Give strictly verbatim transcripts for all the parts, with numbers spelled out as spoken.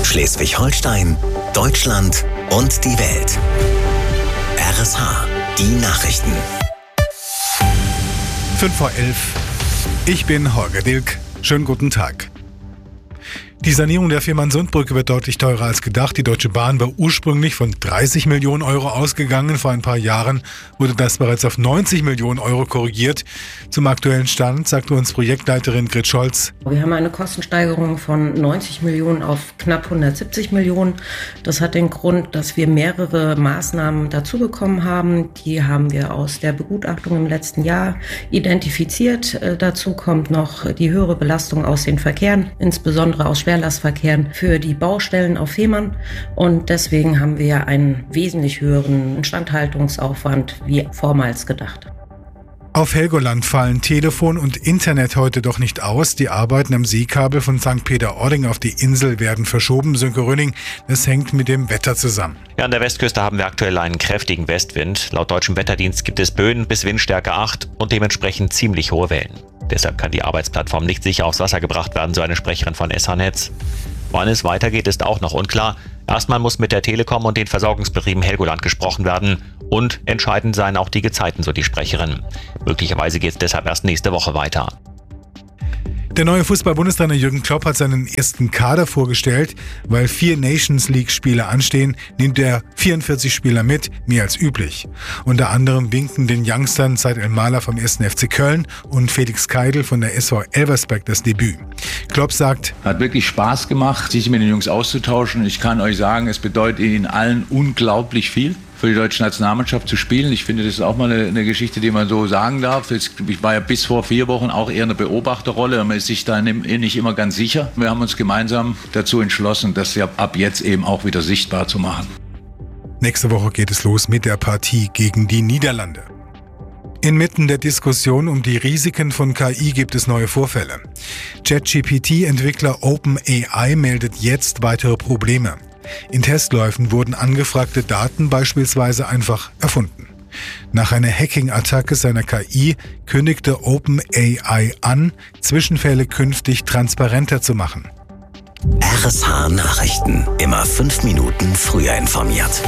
Schleswig-Holstein, Deutschland und die Welt. R S H, die Nachrichten. fünf vor elf. Ich bin Holger Dilk. Schönen guten Tag. Die Sanierung der Fehmarnsundbrücke wird deutlich teurer als gedacht. Die Deutsche Bahn war ursprünglich von dreißig Millionen Euro ausgegangen. Vor ein paar Jahren wurde das bereits auf neunzig Millionen Euro korrigiert. Zum aktuellen Stand sagte uns Projektleiterin Grit Scholz: Wir haben eine Kostensteigerung von neunzig Millionen auf knapp hundertsiebzig Millionen. Das hat den Grund, dass wir mehrere Maßnahmen dazu bekommen haben. Die haben wir aus der Begutachtung im letzten Jahr identifiziert. Dazu kommt noch die höhere Belastung aus den Verkehren, insbesondere aus Schwerlastverkehren für die Baustellen auf Fehmarn. Und deswegen haben wir einen wesentlich höheren Instandhaltungsaufwand wie vormals gedacht. Auf Helgoland fallen Telefon und Internet heute doch nicht aus. Die Arbeiten am Seekabel von Sankt Peter-Ording auf die Insel werden verschoben. Sönke Rönning, das hängt mit dem Wetter zusammen. Ja, an der Westküste haben wir aktuell einen kräftigen Westwind. Laut deutschem Wetterdienst gibt es Böen bis Windstärke acht und dementsprechend ziemlich hohe Wellen. Deshalb kann die Arbeitsplattform nicht sicher aufs Wasser gebracht werden, so eine Sprecherin von S H-Netz. Wann es weitergeht, ist auch noch unklar. Erstmal muss mit der Telekom und den Versorgungsbetrieben Helgoland gesprochen werden. Und entscheidend seien auch die Gezeiten, so die Sprecherin. Möglicherweise geht es deshalb erst nächste Woche weiter. Der neue Fußball-Bundestrainer Jürgen Klopp hat seinen ersten Kader vorgestellt. Weil vier Nations-League-Spiele anstehen, nimmt er vierundvierzig Spieler mit, mehr als üblich. Unter anderem winken den Youngstern Said El-Mala vom ersten F C Köln und Felix Keidel von der S V Elversberg das Debüt. Klopp sagt: Hat wirklich Spaß gemacht, sich mit den Jungs auszutauschen. Ich kann euch sagen, es bedeutet ihnen allen unglaublich viel, für die deutsche Nationalmannschaft zu spielen. Ich finde, das ist auch mal eine, eine Geschichte, die man so sagen darf. Ich war ja bis vor vier Wochen auch eher eine Beobachterrolle. Man ist sich da nicht immer ganz sicher. Wir haben uns gemeinsam dazu entschlossen, das ja ab jetzt eben auch wieder sichtbar zu machen. Nächste Woche geht es los mit der Partie gegen die Niederlande. Inmitten der Diskussion um die Risiken von K I gibt es neue Vorfälle. ChatGPT-Entwickler OpenAI meldet jetzt weitere Probleme. In Testläufen wurden angefragte Daten beispielsweise einfach erfunden. Nach einer Hacking-Attacke seiner K I kündigte OpenAI an, Zwischenfälle künftig transparenter zu machen. R S H Nachrichten. Immer fünf Minuten früher informiert.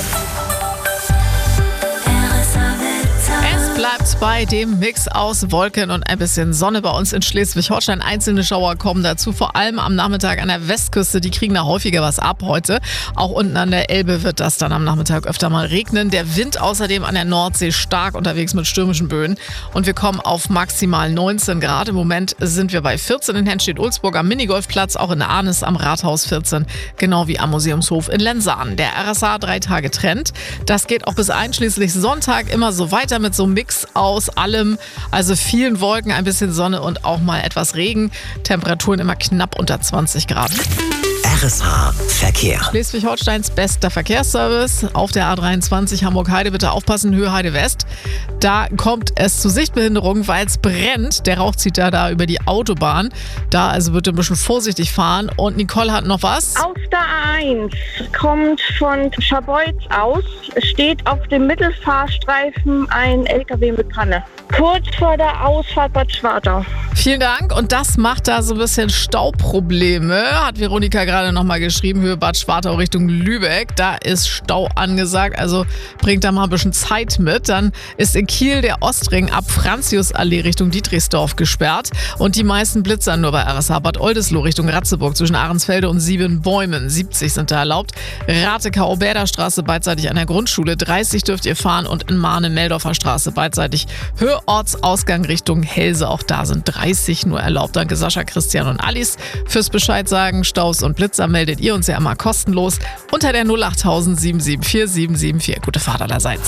Bleibt bei dem Mix aus Wolken und ein bisschen Sonne bei uns in Schleswig-Holstein. Einzelne Schauer kommen dazu, vor allem am Nachmittag an der Westküste. Die kriegen da häufiger was ab heute. Auch unten an der Elbe wird das dann am Nachmittag öfter mal regnen. Der Wind außerdem an der Nordsee stark unterwegs mit stürmischen Böen. Und wir kommen auf maximal neunzehn Grad. Im Moment sind wir bei vierzehn in Henstedt-Ulzburg am Minigolfplatz, auch in Arnis am Rathaus vierzehn, genau wie am Museumshof in Lensahn. Der R S H drei Tage Trend. Das geht auch bis einschließlich Sonntag immer so weiter mit so einem Mix aus allem, also vielen Wolken, ein bisschen Sonne und auch mal etwas Regen. Temperaturen immer knapp unter zwanzig Grad. R S H Verkehr. Schleswig-Holsteins bester Verkehrsservice auf der A dreiundzwanzig Hamburg-Heide. Bitte aufpassen, Höhe Heide West. Da kommt es zu Sichtbehinderungen, weil es brennt. Der Rauch zieht da, da über die Autobahn. Da also bitte ein bisschen vorsichtig fahren. Und Nicole hat noch was. Auf der A eins kommt von Scharbeutz aus, steht auf dem Mittelfahrstreifen ein L K W mit Panne. Kurz vor der Ausfahrt Bad Schwartau. Vielen Dank. Und das macht da so ein bisschen Stauprobleme. Hat Veronika gerade noch mal geschrieben. Höhe Bad Schwartau Richtung Lübeck. Da ist Stau angesagt. Also bringt da mal ein bisschen Zeit mit. Dann ist in Kiel der Ostring ab Franziusallee Richtung Dietrichsdorf gesperrt. Und die meisten blitzern nur bei R S H Bad Oldesloe Richtung Ratzeburg zwischen Ahrensfelde und Siebenbäumen. siebzig sind da erlaubt. Rate-K-Oberder Straße beidseitig an der Grundschule. dreißig dürft ihr fahren. Und in Mahne-Meldorfer Straße beidseitig Höheortsausgang Richtung Helse. Auch da sind dreißig nur erlaubt. Danke Sascha, Christian und Alice fürs Bescheid sagen. Staus und Blitzer meldet ihr uns ja immer kostenlos unter der null acht null sieben sieben vier sieben sieben vier. Gute Fahrt allerseits.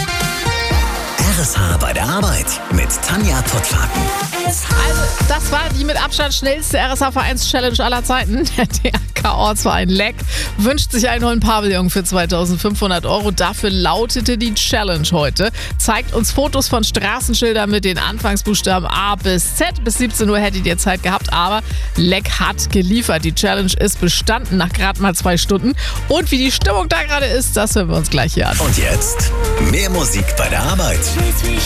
R S H bei der Arbeit mit Tanja Pottlaken. Also, das war die mit Abstand schnellste R S H-Vereins-Challenge aller Zeiten. Der D R K-Ortsverein Leck wünscht sich einen neuen Pavillon für zweitausendfünfhundert Euro. Dafür lautete die Challenge heute. Zeigt uns Fotos von Straßenschildern mit den Anfangsbuchstaben A bis Z. Bis siebzehn Uhr hättet ihr Zeit gehabt, aber Leck hat geliefert. Die Challenge ist bestanden nach gerade mal zwei Stunden. Und wie die Stimmung da gerade ist, das hören wir uns gleich hier an. Und jetzt mehr Musik bei der Arbeit.